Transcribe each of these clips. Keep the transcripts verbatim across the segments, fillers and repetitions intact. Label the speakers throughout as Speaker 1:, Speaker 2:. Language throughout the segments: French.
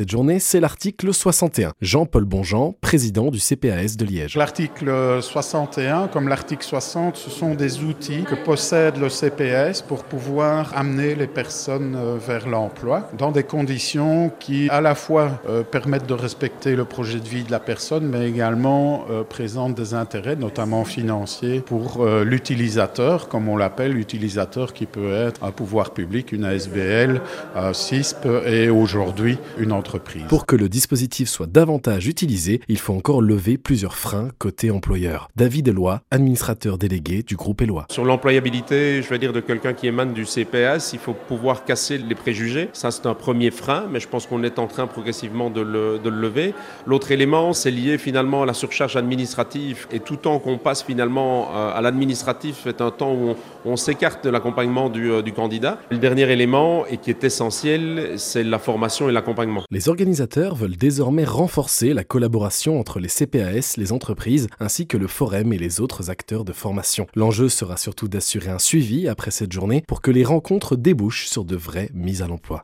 Speaker 1: Cette journée, c'est l'article soixante et un. Jean-Paul Bonjean, président du C P A S de Liège.
Speaker 2: L'article soixante et un, comme l'article soixante, ce sont des outils que possède le C P A S pour pouvoir amener les personnes vers l'emploi dans des conditions qui, à la fois, euh, permettent de respecter le projet de vie de la personne, mais également euh, présentent des intérêts, notamment financiers, pour euh, l'utilisateur, comme on l'appelle, l'utilisateur qui peut être un pouvoir public, une A S B L, un C I S P et aujourd'hui une entreprise.
Speaker 1: Pour que le dispositif soit davantage utilisé, il faut encore lever plusieurs freins côté employeur. David Eloi, administrateur délégué du groupe Eloi.
Speaker 3: Sur l'employabilité, je veux dire, de quelqu'un qui émane du C P A S, il faut pouvoir casser les préjugés. Ça, c'est un premier frein, mais je pense qu'on est en train progressivement de le, de le lever. L'autre élément, c'est lié finalement à la surcharge administrative. Et tout temps qu'on passe finalement à l'administratif est un temps où on, on s'écarte de l'accompagnement du, du candidat. Le dernier élément, et qui est essentiel, c'est la formation et l'accompagnement.
Speaker 1: Les organisateurs veulent désormais renforcer la collaboration entre les C P A S, les entreprises, ainsi que le Forum et les autres acteurs de formation. L'enjeu sera surtout d'assurer un suivi après cette journée pour que les rencontres débouchent sur de vraies mises à l'emploi.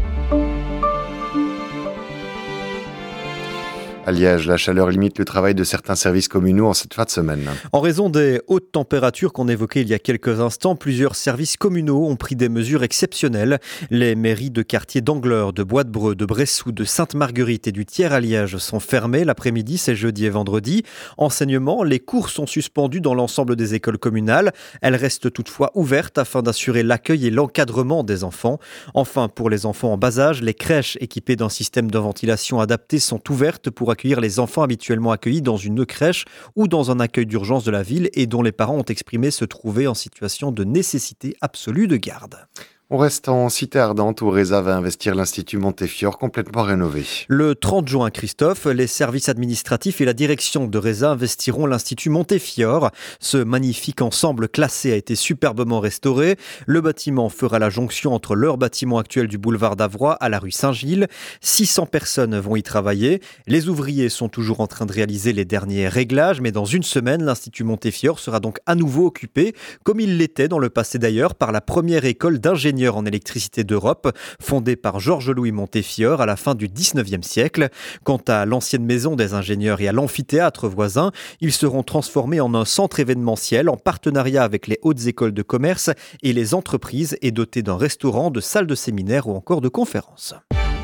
Speaker 4: À Liège, la chaleur limite le travail de certains services communaux en cette fin de semaine.
Speaker 5: En raison des hautes températures qu'on évoquait il y a quelques instants, plusieurs services communaux ont pris des mesures exceptionnelles. Les mairies de quartiers d'Angleur, de Bois-de-Breux, de Bressou, de Sainte-Marguerite et du Thiers à Liège sont fermées l'après-midi, c'est jeudi et vendredi. Enseignement, les cours sont suspendus dans l'ensemble des écoles communales. Elles restent toutefois ouvertes afin d'assurer l'accueil et l'encadrement des enfants. Enfin, pour les enfants en bas âge, les crèches équipées d'un système de ventilation adapté sont ouvertes pour accueillir les enfants habituellement accueillis dans une crèche ou dans un accueil d'urgence de la ville et dont les parents ont exprimé se trouver en situation de nécessité absolue de garde.
Speaker 4: On reste en Cité Ardente où Reza va investir l'Institut Montefiore complètement rénové.
Speaker 5: Le trente juin, Christophe, les services administratifs et la direction de Reza investiront l'Institut Montefiore. Ce magnifique ensemble classé a été superbement restauré. Le bâtiment fera la jonction entre leur bâtiment actuel du boulevard d'Avroy à la rue Saint-Gilles. six cents personnes vont y travailler. Les ouvriers sont toujours en train de réaliser les derniers réglages, mais dans une semaine, l'Institut Montefiore sera donc à nouveau occupé, comme il l'était dans le passé d'ailleurs, par la première école d'ingénieurs en électricité d'Europe, fondée par Georges-Louis Montefiore à la fin du dix-neuvième siècle. Quant à l'ancienne maison des ingénieurs et à l'amphithéâtre voisin, ils seront transformés en un centre événementiel en partenariat avec les hautes écoles de commerce et les entreprises et doté d'un restaurant, de salles de séminaire ou encore de conférences.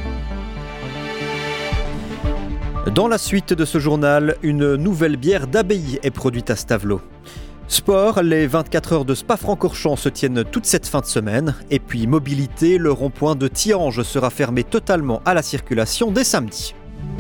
Speaker 5: Dans la suite de ce journal, une nouvelle bière d'abbaye est produite à Stavelot. Sport, les vingt-quatre heures de Spa-Francorchamps se tiennent toute cette fin de semaine. Et puis mobilité, le rond-point de Thiange sera fermé totalement à la circulation dès samedi.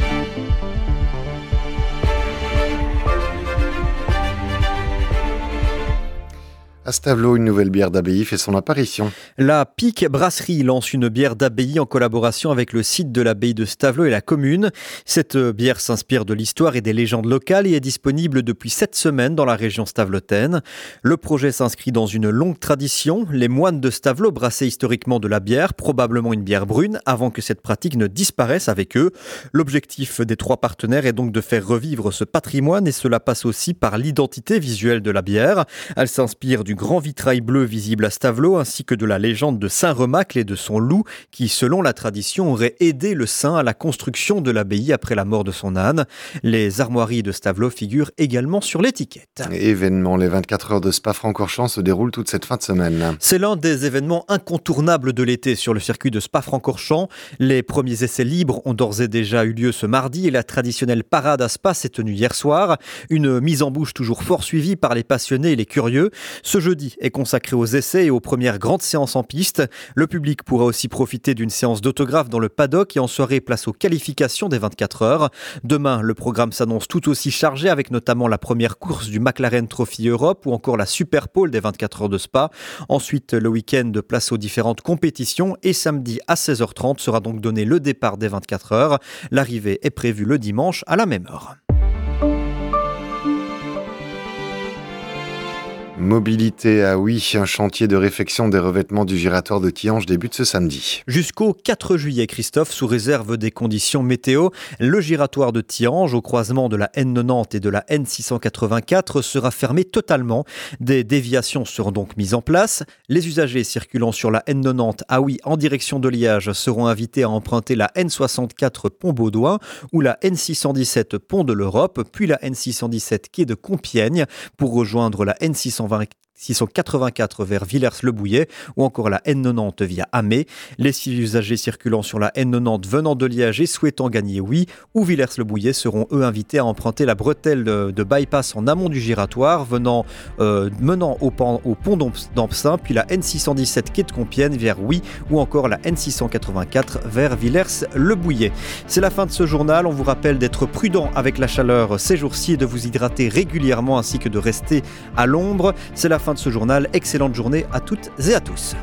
Speaker 4: À Stavelot, une nouvelle bière d'abbaye fait son apparition.
Speaker 5: La Pique Brasserie lance une bière d'abbaye en collaboration avec le site de l'abbaye de Stavelot et la commune. Cette bière s'inspire de l'histoire et des légendes locales et est disponible depuis sept semaines dans la région stavelotaine. Le projet s'inscrit dans une longue tradition. Les moines de Stavelot brassaient historiquement de la bière, probablement une bière brune, avant que cette pratique ne disparaisse avec eux. L'objectif des trois partenaires est donc de faire revivre ce patrimoine et cela passe aussi par l'identité visuelle de la bière. Elle s'inspire du grand vitrail bleu visible à Stavelot ainsi que de la légende de Saint-Remacle et de son loup qui, selon la tradition, aurait aidé le saint à la construction de l'abbaye après la mort de son âne. Les armoiries de Stavelot figurent également sur l'étiquette.
Speaker 4: Événement, les vingt-quatre heures de Spa-Francorchamps se déroulent toute cette fin de semaine.
Speaker 5: C'est l'un des événements incontournables de l'été sur le circuit de Spa-Francorchamps. Les premiers essais libres ont d'ores et déjà eu lieu ce mardi et la traditionnelle parade à Spa s'est tenue hier soir. Une mise en bouche toujours fort suivie par les passionnés et les curieux. Ce jeudi est consacré aux essais et aux premières grandes séances en piste. Le public pourra aussi profiter d'une séance d'autographe dans le paddock et en soirée place aux qualifications des vingt-quatre heures. Demain, le programme s'annonce tout aussi chargé avec notamment la première course du McLaren Trophy Europe ou encore la Super Pole des vingt-quatre heures de Spa. Ensuite, le week-end, place aux différentes compétitions et samedi à seize heures trente sera donc donné le départ des vingt-quatre heures. L'arrivée est prévue le dimanche à la même heure.
Speaker 4: Mobilité, ah oui, un chantier de réfection des revêtements du giratoire de Tihange débute ce samedi.
Speaker 5: Jusqu'au quatre juillet, Christophe, sous réserve des conditions météo, le giratoire de Tihange, au croisement de la N quatre-vingt-dix et de la N six cent quatre-vingt-quatre, sera fermé totalement. Des déviations seront donc mises en place. Les usagers circulant sur la N quatre-vingt-dix, ah oui, en direction de Liège, seront invités à emprunter la N soixante-quatre Pont-Baudouin ou la N six cent dix-sept Pont de l'Europe, puis la N six cent dix-sept quai de Compiègne pour rejoindre la N six cent quatre-vingt-quatre vers Villers-le-Bouillet ou encore la N quatre-vingt-dix via Amé. Les six usagers circulant sur la N quatre-vingt-dix venant de Liège et souhaitant gagner Oui ou Villers-le-Bouillet seront eux invités à emprunter la bretelle de, de bypass en amont du giratoire venant, euh, menant au, pan, au pont d'Ampsin, puis la N six cent dix-sept quai de Compiègne vers Oui ou encore la N six cent quatre-vingt-quatre vers Villers-le-Bouillet. C'est la fin de ce journal. On vous rappelle d'être prudent avec la chaleur ces jours-ci et de vous hydrater régulièrement ainsi que de rester à l'ombre. C'est la fin de ce journal. Excellente journée à toutes et à tous.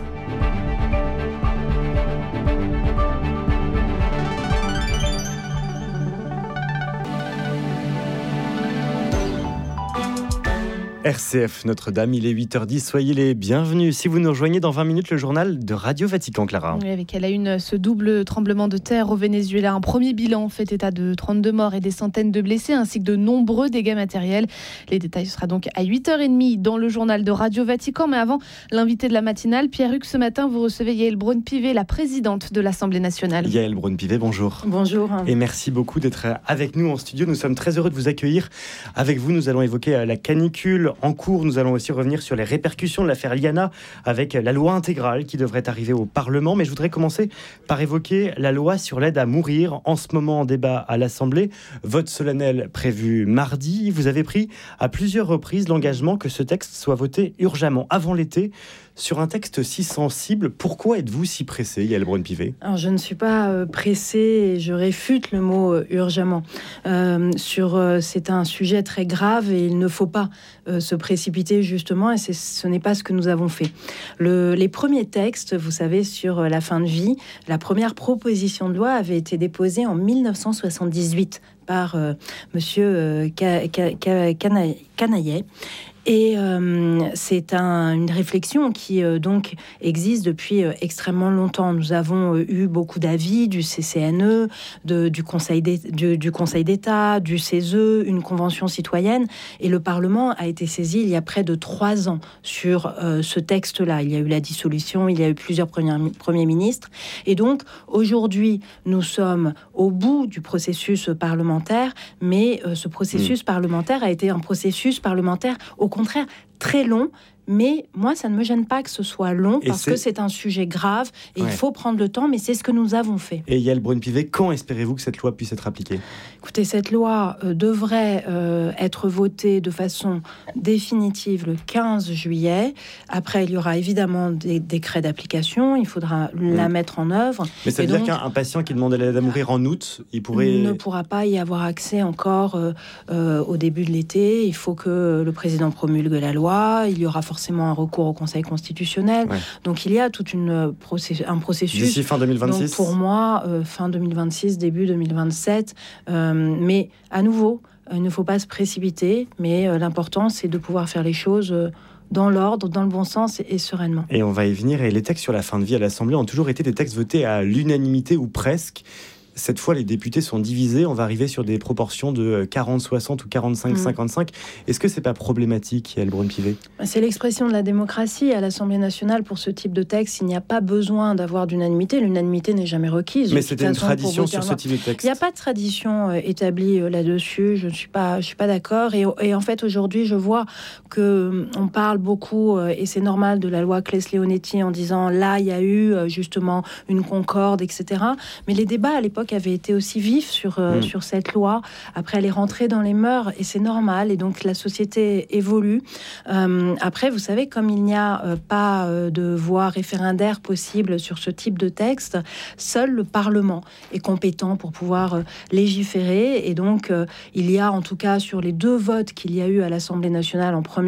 Speaker 6: R C F Notre-Dame, il est huit heures dix, soyez les bienvenus. Si vous nous rejoignez dans vingt minutes, le journal de Radio Vatican, Clara.
Speaker 7: Oui, avec à la une, ce double tremblement de terre au Venezuela. Un premier bilan fait état de trente-deux morts et des centaines de blessés, ainsi que de nombreux dégâts matériels. Les détails sera donc à huit heures trente dans le journal de Radio Vatican. Mais avant, l'invité de la matinale, Pierre-Hugues, ce matin, vous recevez Yaël Braun-Pivet, la présidente de l'Assemblée nationale.
Speaker 6: Yaël Braun-Pivet, bonjour.
Speaker 8: Bonjour.
Speaker 6: Et merci beaucoup d'être avec nous en studio. Nous sommes très heureux de vous accueillir. Avec vous, nous allons évoquer la canicule en cours. Nous allons aussi revenir sur les répercussions de l'affaire Liana avec la loi intégrale qui devrait arriver au Parlement. Mais je voudrais commencer par évoquer la loi sur l'aide à mourir, en ce moment en débat à l'Assemblée. Vote solennel prévu mardi. Vous avez pris à plusieurs reprises l'engagement que ce texte soit voté urgemment avant l'été. Sur un texte si sensible, pourquoi êtes-vous si pressée, Yaël Braun-Pivet ?
Speaker 8: Alors, je ne suis pas euh, pressée et je réfute le mot euh, urgemment. Euh, sur, euh, c'est un sujet très grave et il ne faut pas euh, se précipiter justement, et c'est, ce n'est pas ce que nous avons fait. Le, les premiers textes, vous savez, sur euh, la fin de vie, la première proposition de loi avait été déposée en dix-neuf cent soixante-dix-huit par euh, monsieur euh, Ca- Ca- Ca- Cana- Canaillet. Et euh, c'est un, une réflexion qui euh, donc existe depuis euh, extrêmement longtemps. Nous avons euh, eu beaucoup d'avis du C C N E, de, du, Conseil du, du Conseil d'État, du C E S E, une convention citoyenne. Et le Parlement a été saisi il y a près de trois ans sur euh, ce texte-là. Il y a eu la dissolution, il y a eu plusieurs premiers, premiers ministres. Et donc aujourd'hui, nous sommes au bout du processus parlementaire, mais euh, ce processus mmh. parlementaire a été un processus parlementaire au contraire très long, mais moi ça ne me gêne pas que ce soit long parce c'est... que c'est un sujet grave et ouais. il faut prendre le temps, mais c'est ce que nous avons fait.
Speaker 6: Et Yaël Braun-Pivet, quand espérez-vous que cette loi puisse être appliquée ?
Speaker 8: Écoutez, cette loi euh, devrait euh, être votée de façon définitive le quinze juillet. Après, il y aura évidemment des décrets d'application, il faudra mmh. la mettre en œuvre.
Speaker 6: Mais ça veut
Speaker 8: et
Speaker 6: dire
Speaker 8: donc,
Speaker 6: qu'un patient qui demande l'aide à mourir en août, il pourrait...
Speaker 8: ne pourra pas y avoir accès encore euh, euh, au début de l'été. Il faut que le président promulgue la loi, il y aura forcément un recours au Conseil constitutionnel. Ouais. Donc il y a tout une process- un processus.
Speaker 6: D'ici fin deux mille vingt-six.
Speaker 8: Donc pour moi, euh, fin deux mille vingt-six, début deux mille vingt-sept. Euh, mais à nouveau, euh, il ne faut pas se précipiter, mais euh, l'important c'est de pouvoir faire les choses euh, dans l'ordre, dans le bon sens et, et sereinement.
Speaker 6: Et on va y venir. Et les textes sur la fin de vie à l'Assemblée ont toujours été des textes votés à l'unanimité ou presque. Cette fois, les députés sont divisés. On va arriver sur des proportions de quarante soixante ou quarante-cinq cinquante-cinq. Mmh. Est-ce que c'est pas problématique, Yaël Braun-Pivet ?
Speaker 8: C'est l'expression de la démocratie. À l'Assemblée nationale, pour ce type de texte, il n'y a pas besoin d'avoir d'unanimité. L'unanimité n'est jamais requise.
Speaker 6: Mais c'était une tradition sur ce type de texte.
Speaker 8: Il n'y a pas de tradition euh, établie euh, là-dessus. Je ne suis pas, je suis pas d'accord. Et, et en fait, aujourd'hui, je vois que euh, on parle beaucoup, euh, et c'est normal, de la loi Claes-Leonetti en disant là, il y a eu euh, justement une concorde, et cetera. Mais les débats à l'époque avait été aussi vif sur, euh, mmh. sur cette loi. Après, elle est rentrée dans les mœurs et c'est normal. Et donc, la société évolue. Euh, après, vous savez, comme il n'y a euh, pas euh, de voie référendaire possible sur ce type de texte, seul le Parlement est compétent pour pouvoir euh, légiférer. Et donc, euh, il y a, en tout cas, sur les deux votes qu'il y a eu à l'Assemblée nationale en première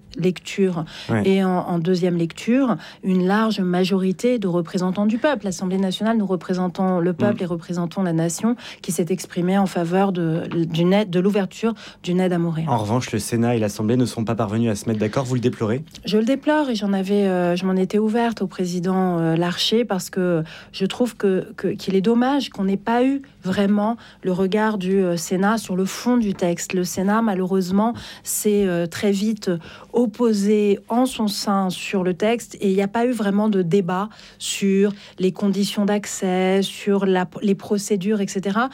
Speaker 8: lecture
Speaker 6: Ouais.
Speaker 8: et en, en deuxième lecture, une large majorité de représentants du peuple. L'Assemblée nationale, nous représentons le peuple
Speaker 6: Mmh.
Speaker 8: et représentons la nation, qui s'est exprimée en faveur de, d'une aide, de l'ouverture d'une aide à Montréal.
Speaker 6: En revanche, le Sénat et l'Assemblée ne sont pas parvenus à se mettre d'accord. Vous le déplorez ?
Speaker 8: Je le déplore et j'en avais, euh, je m'en étais ouverte au président euh, Larcher parce que je trouve que, que, qu'il est dommage qu'on n'ait pas eu vraiment le regard du euh, Sénat sur le fond du texte. Le Sénat, malheureusement, s'est euh, très vite opposé en son sein sur le texte et il n'y a pas eu vraiment de débat sur les conditions d'accès, sur la, les procédures, et cetera.